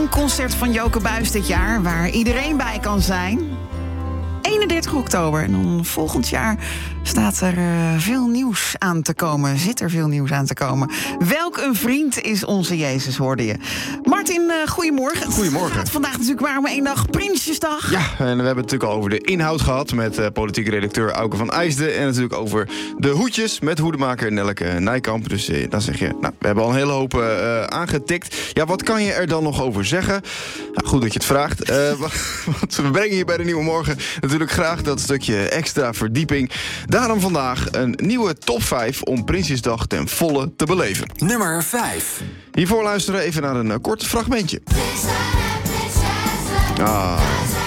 Concert van Joke Buijs dit jaar, waar iedereen bij kan zijn. 31 oktober. En dan volgend jaar staat er veel nieuws aan te komen. Zit er veel nieuws aan te komen. Welk een vriend is onze Jezus, hoorde je. Martin, goedemorgen. Goedemorgen. Het gaat vandaag natuurlijk maar om 1 dag Prinsjesdag. Ja, en we hebben het natuurlijk al over de inhoud gehad met politieke redacteur Auke van IJsden. En natuurlijk over de hoedjes met hoedemaker Nelleke Nijkamp. Dus dan zeg je, nou, we hebben al een hele hoop aangetikt. Ja, wat kan je er dan nog over zeggen? Nou, goed dat je het vraagt. Want we brengen hier bij de Nieuwe Morgen natuurlijk graag dat stukje extra verdieping. Daarom vandaag een nieuwe top 5 om Prinsjesdag ten volle te beleven. Nummer 5. Hiervoor luisteren even naar een kort fragmentje. Ah.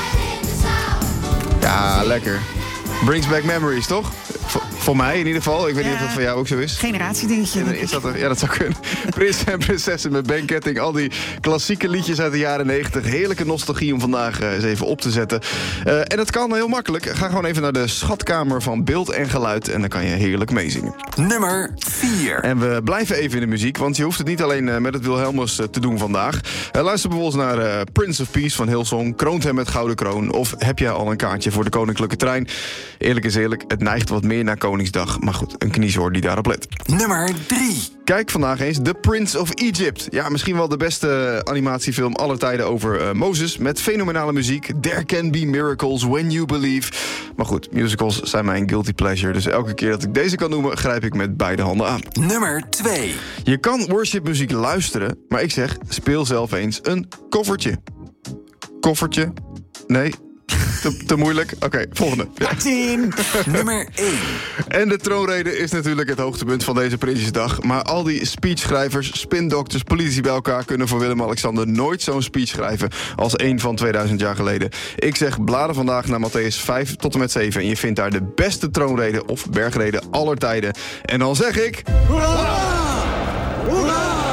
Ja, lekker. Brings back memories, toch? Voor mij in ieder geval. Ik weet niet of dat voor jou ook zo is. Generatiedingetje. Is dat ja, dat zou kunnen. Prins en prinsessen met Ben Ketting. Al die klassieke liedjes uit de jaren 90. Heerlijke nostalgie om vandaag eens even op te zetten. En dat kan heel makkelijk. Ga gewoon even naar de schatkamer van beeld en geluid. En dan kan je heerlijk meezingen. Nummer 4. En we blijven even in de muziek. Want je hoeft het niet alleen met het Wilhelmus te doen vandaag. Luister bijvoorbeeld naar Prince of Peace van Hillsong. Kroont hem met gouden kroon. Of heb je al een kaartje voor de koninklijke trein? Eerlijk is eerlijk, het neigt wat meer naar Koningsdag. Maar goed, een kniezoor die daarop let. Nummer 3. Kijk vandaag eens The Prince of Egypt. Ja, misschien wel de beste animatiefilm aller tijden over Mozes. Met fenomenale muziek. There can be miracles when you believe. Maar goed, musicals zijn mijn guilty pleasure. Dus elke keer dat ik deze kan noemen, grijp ik met beide handen aan. Nummer 2. Je kan worshipmuziek luisteren, maar ik zeg, speel zelf eens een koffertje. Koffertje? Nee. Te moeilijk? Oké, volgende. Ja. Nummer 1. En de troonrede is natuurlijk het hoogtepunt van deze Prinsjesdag. Maar al die speechschrijvers, spindokters, politici bij elkaar kunnen voor Willem-Alexander nooit zo'n speech schrijven als één van 2000 jaar geleden. Ik zeg, blader vandaag naar Mattheüs 5 tot en met 7 en je vindt daar de beste troonrede of bergrede aller tijden. En dan zeg ik... Hoera! Hoera!